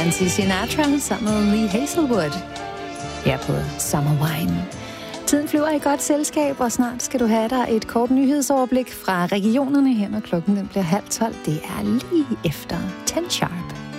Nancy Sinatra sammen med Lee Hazelwood her på Summer Wine. Tiden flyver i godt selskab, og snart skal du have dig et kort nyhedsoverblik fra regionerne her, når klokken den bliver 11:30. Det er lige efter 10 sharp.